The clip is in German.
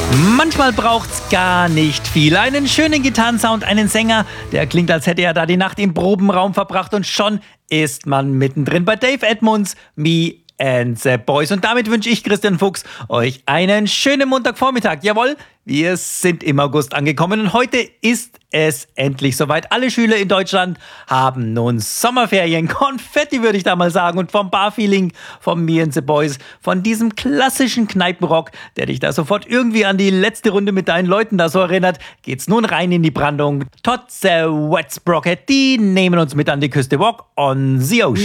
Manchmal braucht's gar nicht viel. Einen schönen Gitarrensound, einen Sänger, der klingt, als hätte er da die Nacht im Probenraum verbracht und schon ist man mittendrin bei Dave Edmunds, Me and the Boys. Und damit wünsche ich, Christian Fuchs, euch einen schönen Montagvormittag. Jawohl, wir sind im August angekommen und heute ist es endlich soweit. Alle Schüler in Deutschland haben nun Sommerferien. Konfetti, würde ich da mal sagen. Und vom Barfeeling von Me and the Boys, von diesem klassischen Kneipenrock, der dich da sofort irgendwie an die letzte Runde mit deinen Leuten da so erinnert, geht's nun rein in die Brandung. Todd the Wet Sprocket, die nehmen uns mit an die Küste. Walk on the Ocean.